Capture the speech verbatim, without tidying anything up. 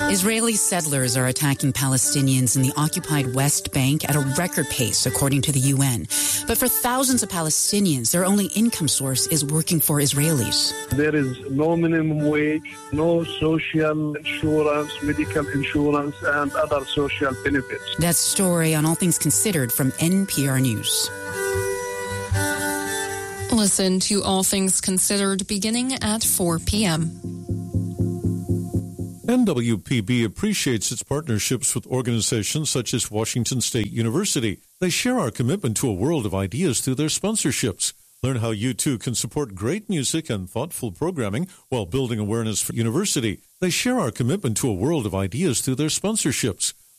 Israeli settlers are attacking Palestinians in the occupied West Bank at a record pace, according to the U N. But for thousands of Palestinians, their only income source is working for Israelis. There is no minimum wage, no social insurance, medical insurance, and other social benefits. That story on All Things Considered from N P R News. Listen to All Things Considered beginning at four p.m. N W P B appreciates its partnerships with organizations such as Washington State University. They share our commitment to a world of ideas through their sponsorships. Learn how you too can support great music and thoughtful programming while building awareness for university. They share our commitment to a world of ideas through their sponsorships.